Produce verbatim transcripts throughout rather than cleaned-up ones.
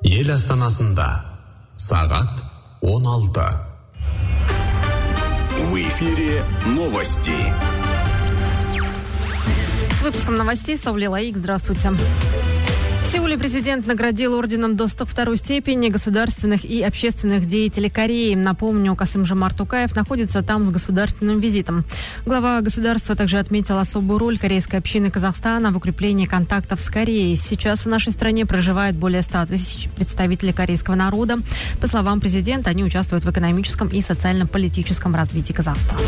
Ел астанасында сағат он алты. В эфире новости. С выпуском новостей Сауля Лаик. Здравствуйте. В Сеуле президент наградил орденом Доступ второй степени государственных и общественных деятелей Кореи. Напомню, Касым-Жомарт Токаев находится там с государственным визитом. Глава государства также отметил особую роль корейской общины Казахстана в укреплении контактов с Кореей. Сейчас в нашей стране проживает более ста тысяч представителей корейского народа. По словам президента, они участвуют в экономическом и социально-политическом развитии Казахстана.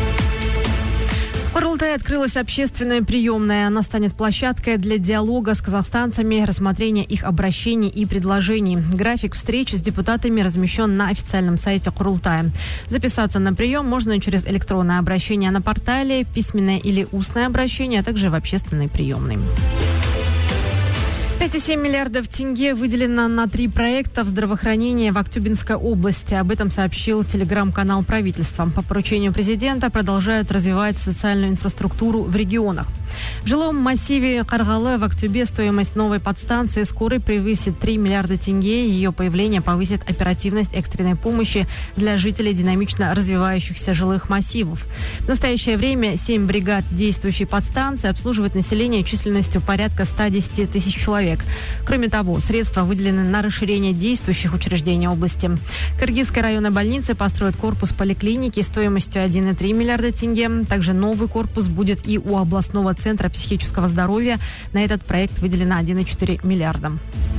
В Курултае открылась общественная приемная. Она станет площадкой для диалога с казахстанцами, рассмотрения их обращений и предложений. График встреч с депутатами размещен на официальном сайте Курултая. Записаться на прием можно через электронное обращение на портале, письменное или устное обращение, а также в общественной приемной. пять целых семь десятых миллиардов тенге выделено на три проекта в здравоохранении в Актюбинской области. Об этом сообщил телеграм-канал правительства. По поручению президента продолжают развивать социальную инфраструктуру в регионах. В жилом массиве Каргалы в Актюбе стоимость новой подстанции скорой превысит три миллиарда тенге. Ее появление повысит оперативность экстренной помощи для жителей динамично развивающихся жилых массивов. В настоящее время семь бригад действующей подстанции обслуживают население численностью порядка ста десяти тысяч человек. Кроме того, средства выделены на расширение действующих учреждений области. Кыргызской районной больнице построят корпус поликлиники стоимостью один целых три миллиарда тенге. Также новый корпус будет и у областного центра психического здоровья. На этот проект выделено один целых четыре миллиарда.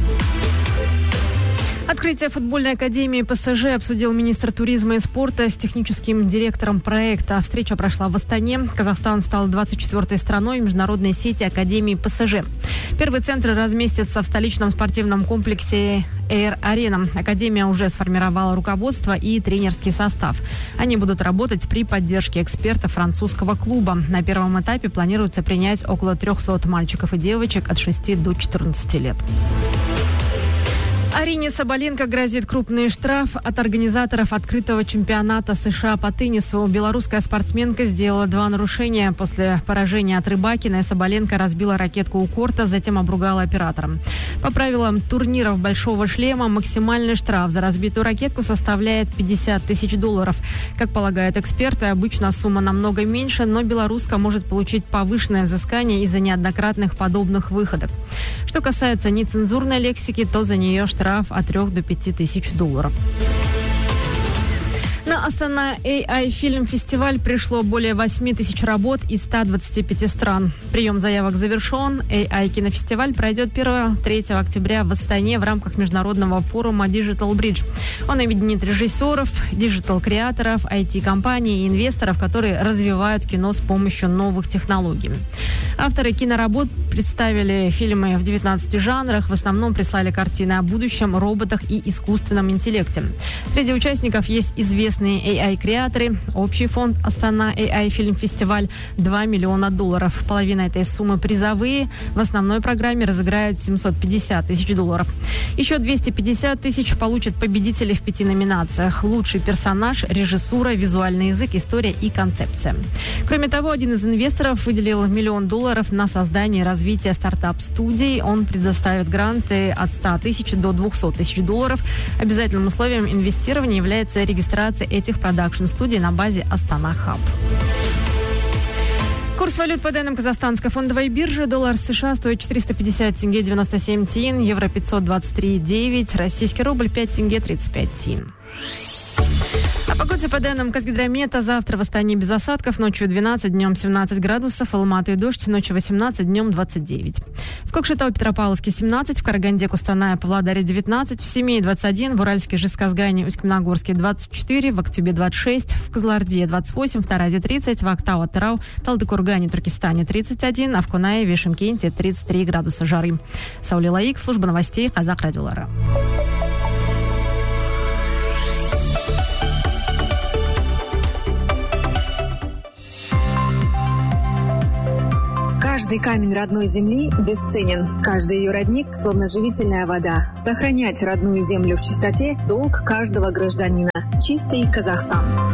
Открытие футбольной академии ПСЖ обсудил министр туризма и спорта с техническим директором проекта. Встреча прошла в Астане. Казахстан стал двадцать четвёртой страной в международной сети академии ПСЖ. Первый центр разместится в столичном спортивном комплексе Air Arena. Академия уже сформировала руководство и тренерский состав. Они будут работать при поддержке экспертов французского клуба. На первом этапе планируется принять около трехсот мальчиков и девочек от шести до четырнадцати лет. Арине Соболенко грозит крупный штраф от организаторов открытого чемпионата США по теннису. Белорусская спортсменка сделала два нарушения. После поражения от Рыбакиной Соболенко разбила ракетку у корта, затем обругала оператора. По правилам турниров «Большого шлема» максимальный штраф за разбитую ракетку составляет пятьдесят тысяч долларов. Как полагают эксперты, обычно сумма намного меньше, но белоруска может получить повышенное взыскание из-за неоднократных подобных выходок. Что касается нецензурной лексики, то за нее штраф от трёх до пяти тысяч долларов. На Астана эй ай Film фестиваль пришло более восьми тысяч работ из ста двадцати пяти стран. Прием заявок завершен. эй ай кинофестиваль пройдет первого-третьего октября в Астане в рамках международного форума Digital Bridge. Он объединит режиссеров, диджитал-креаторов, ай ти-компаний и инвесторов, которые развивают кино с помощью новых технологий. Авторы киноработ представили фильмы в девятнадцати жанрах. В основном прислали картины о будущем, роботах и искусственном интеллекте. Среди участников есть известные эй ай-креаторы. Общий фонд Астана эй ай Film фестиваль два миллиона долларов. Половина этой суммы призовые. В основной программе разыграют семьсот пятьдесят тысяч долларов. Еще двести пятьдесят тысяч получат победители в пяти номинациях. Лучший персонаж, режиссура, визуальный язык, история и концепция. Кроме того, один из инвесторов выделил миллион долларов на создание и развитие стартап-студий. Он предоставит гранты от ста тысяч до двухсот тысяч долларов. Обязательным условием инвестирования является регистрация этих продакшн-студий на базе Астана Хаб. Курс валют по данным Казахстанской фондовой биржи. Доллар США стоит четыреста пятьдесят тенге девяносто семь тин, евро пятьсот двадцать три девять, российский рубль пять тенге тридцать пять тин. О погоде по данным Казгидромета. Завтра в Астане без осадков. Ночью двенадцать, днем семнадцать градусов. Алматы и дождь. Ночью восемнадцать, днем двадцать девять. В Кокшетау-Петропавловске семнадцать. В Караганде, Кустанае, Павлодаре девятнадцать. В Семее двадцать один. В Уральске, Жезказгане, Усть-Каменогорске двадцать четыре. В Актюбе двадцать шесть. В Кызылорде двадцать восемь. В Таразе тридцать. В Актау, Атырау, Талдыкургане, Туркестане тридцать один. А в Кунаеве, Шымкенте тридцать три градуса жары. Сауля Лаик, служба новостей Казах радиолары. Каждый камень родной земли бесценен. Каждый ее родник, словно живительная вода. Сохранять родную землю в чистоте – долг каждого гражданина. Чистый Казахстан.